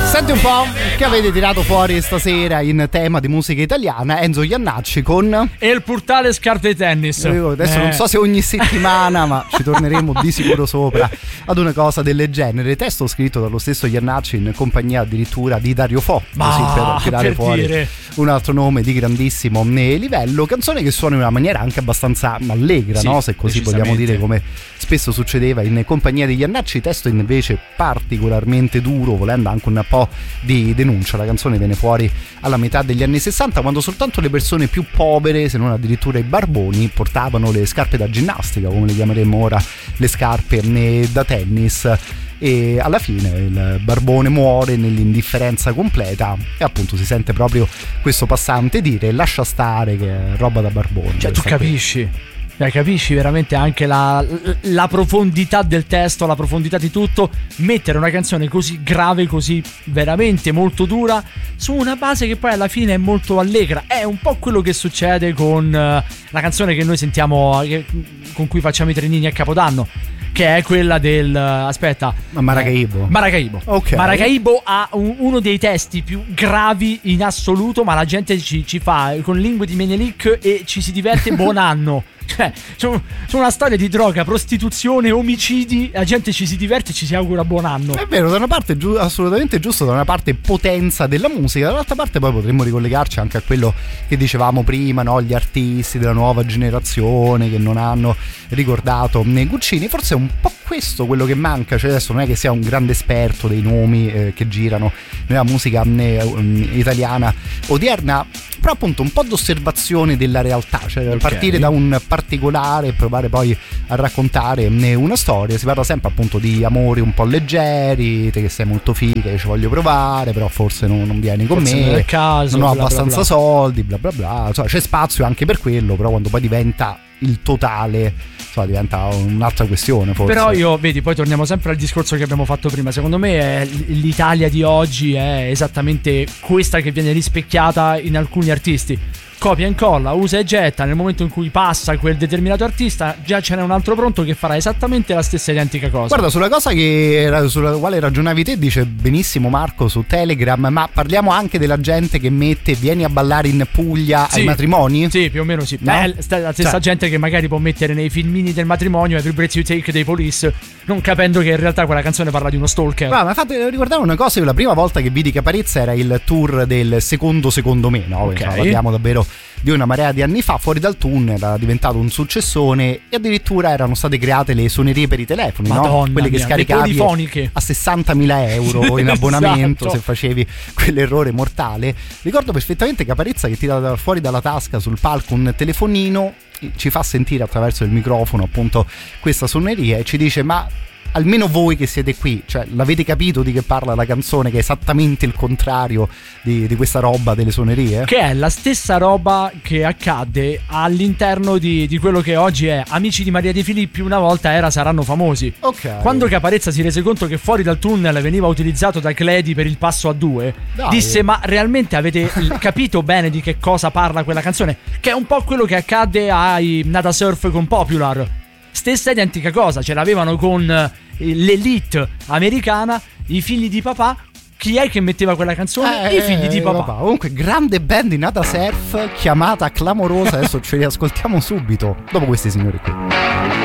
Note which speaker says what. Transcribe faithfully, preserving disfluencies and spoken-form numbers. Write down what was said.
Speaker 1: Senti un po' che avete tirato fuori stasera in tema di musica italiana. Enzo Iannacci con
Speaker 2: E il portale scarpe tennis.
Speaker 1: Adesso
Speaker 2: eh.
Speaker 1: non so se ogni settimana, ma ci torneremo di sicuro sopra ad una cosa del genere. Testo scritto dallo stesso Iannacci in compagnia addirittura di Dario Fo,
Speaker 2: Ma,
Speaker 1: così per tirare
Speaker 2: per
Speaker 1: fuori
Speaker 2: dire.
Speaker 1: un altro nome di grandissimo livello. Canzone che suona in una maniera anche abbastanza allegra,
Speaker 2: sì,
Speaker 1: no? Se così vogliamo dire, come spesso succedeva in compagnia di Iannacci. Testo invece particolarmente duro, volendo anche un po' di denuncia. La canzone viene fuori alla metà degli anni sessanta, quando soltanto le persone più povere, se non addirittura i barboni, portavano le scarpe da ginnastica, come le chiameremmo ora, le scarpe da tennis. E alla fine il barbone muore nell'indifferenza completa e appunto si sente proprio questo passante dire lascia stare che è roba da barbone.
Speaker 2: Cioè tu capisci qui. Cioè, capisci veramente anche la, la profondità del testo, la profondità di tutto. Mettere una canzone così grave, così veramente molto dura, su una base che poi alla fine è molto allegra. È un po' quello che succede con uh, la canzone che noi sentiamo, che, con cui facciamo i trenini a Capodanno, che è quella del uh, aspetta
Speaker 1: Maracaibo.
Speaker 2: eh, Maracaibo.
Speaker 1: Okay.
Speaker 2: Maracaibo ha un, uno dei testi più gravi in assoluto, ma la gente ci, ci fa con lingue di Menelik e ci si diverte. Buon anno. Cioè, c'è, un, c'è una storia di droga, prostituzione, omicidi, la gente ci si diverte e ci si augura buon anno.
Speaker 1: È vero, da una parte giu- assolutamente giusto, da una parte potenza della musica, dall'altra parte poi potremmo ricollegarci anche a quello che dicevamo prima, no? Gli artisti della nuova generazione che non hanno ricordato Guccini. Forse è un po' questo quello che manca, cioè adesso non è che sia un grande esperto dei nomi eh, che girano nella musica eh, um, italiana odierna, però appunto un po' d'osservazione della realtà, cioè okay. partire da un particolare e provare poi a raccontare una storia. Si parla sempre appunto di amori un po' leggeri, te che sei molto figa, io ci voglio provare, però forse non, non vieni con
Speaker 2: forse
Speaker 1: me,
Speaker 2: non, è caso,
Speaker 1: non ho
Speaker 2: bla
Speaker 1: abbastanza
Speaker 2: bla bla.
Speaker 1: soldi, bla bla bla, insomma, c'è spazio anche per quello, però quando poi diventa il totale, insomma, diventa un'altra questione forse.
Speaker 2: Però io, vedi, poi torniamo sempre al discorso che abbiamo fatto prima. Secondo me è, l'Italia di oggi è esattamente questa che viene rispecchiata in alcuni artisti. Copia e incolla, usa e getta. Nel momento in cui passa quel determinato artista, già ce n'è un altro pronto che farà esattamente la stessa identica cosa.
Speaker 1: Guarda, sulla cosa che sulla quale ragionavi te, dice benissimo Marco su Telegram, ma parliamo anche della gente che mette vieni a ballare in Puglia sì, ai matrimoni?
Speaker 2: Sì, più o meno sì.
Speaker 1: No?
Speaker 2: Beh, la stessa cioè. gente che magari può mettere nei filmini del matrimonio Every Breath You Take dei Police, non capendo che in realtà quella canzone parla di uno stalker.
Speaker 1: Ma, ma fate ricordare una cosa, io la prima volta che vidi Caparezza era il tour del secondo secondo me, no?
Speaker 2: Okay.
Speaker 1: Insomma, parliamo davvero di una marea di anni fa. Fuori dal tunnel era diventato un successone e addirittura erano state create le suonerie per i telefoni,
Speaker 2: Madonna
Speaker 1: no? Quelle
Speaker 2: mia,
Speaker 1: che scaricavi a sessantamila euro in abbonamento esatto. se facevi quell'errore mortale. Ricordo perfettamente Caparezza che tira fuori dalla tasca sul palco un telefonino, ci fa sentire attraverso il microfono appunto questa suoneria e ci dice: ma almeno voi che siete qui, cioè l'avete capito di che parla la canzone, che è esattamente il contrario di, di questa roba delle suonerie?
Speaker 2: Che è la stessa roba che accadde all'interno di, di quello che oggi è Amici di Maria De Filippi, una volta era Saranno Famosi.
Speaker 1: Ok.
Speaker 2: Quando Caparezza si rese conto che fuori dal tunnel veniva utilizzato da Cledi per il passo a due, Dai. disse: ma realmente avete capito bene di che cosa parla quella canzone? Che è un po' quello che accadde ai Nada Surf con Popular. Stessa identica cosa, ce l'avevano con l'elite americana, i figli di papà. Chi è che metteva quella canzone?
Speaker 1: Eh,
Speaker 2: I figli di papà.
Speaker 1: papà. Comunque grande band di Nada Surf, chiamata clamorosa. Adesso ce li ascoltiamo subito dopo questi signori qui.